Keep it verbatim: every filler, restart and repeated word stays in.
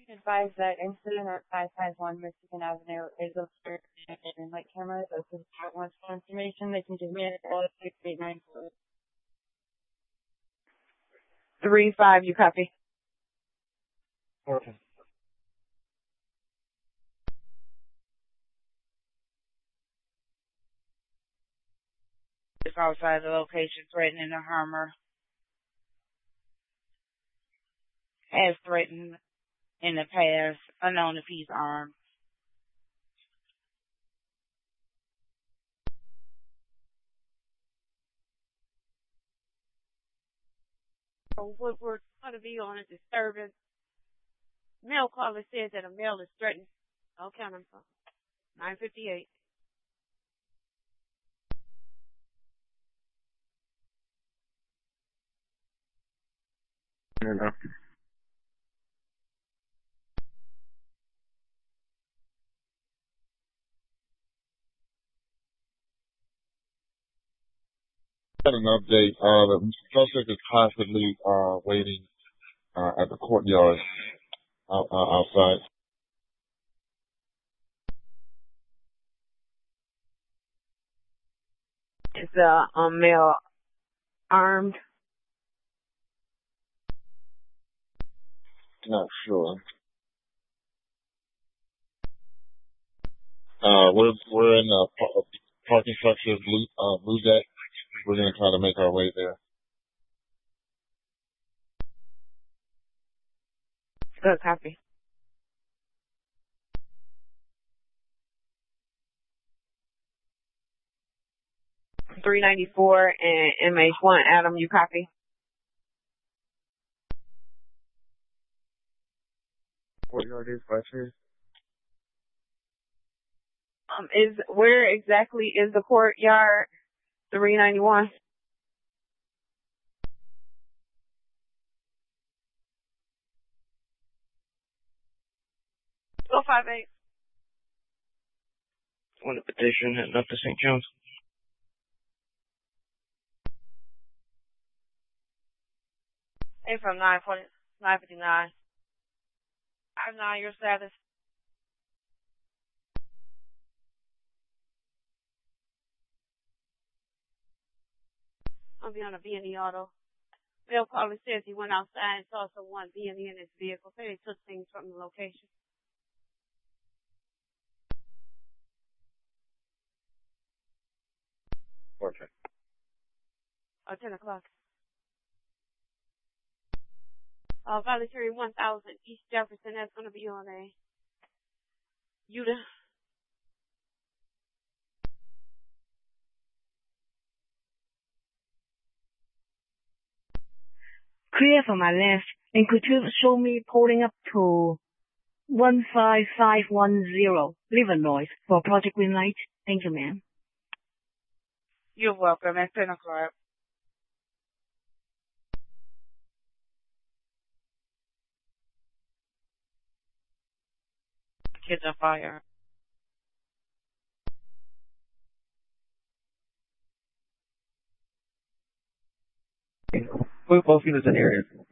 Advise that incident at five five one Michigan Avenue is observed in light cameras. If the department wants more information, they can give me a call at six eight nine four. Three five, you copy? Okay. It's outside the location, threatening to harm her. Has threatened in the past, unknown if he's armed. So what we're going to be on a disturbance. Mail caller says that a male is threatened. I'll count him from nine fifty-eight. Fair enough. Got an update. Uh, the suspect is possibly uh, waiting uh, at the courtyard out, uh, outside. Is the um, male armed? Not sure. Uh, we're we're in the par- parking structure of Blue uh, Blue Deck. We're gonna try to make our way there. Good copy. three ninety-four and M H one, Adam, you copy? Courtyard is by chance? Um, is where exactly is the courtyard? three ninety-one. Go five eight. On the petition heading up to Saint John's. Hey, from nine forty, nine fifty-nine. five nine, your status. I'll be on a B and E auto. Bill caller says he went outside and saw someone B and E in his vehicle. Say they took things from the location. Okay. Oh, ten o'clock. Uh, voluntary one thousand East Jefferson. That's going to be on a Utah. Clear for my left. And could you show me pulling up to one five five one zero, Livernois, for Project Greenlight? Thank you, ma'am. You're welcome. At ten o'clock. Kids on fire. Both units in area.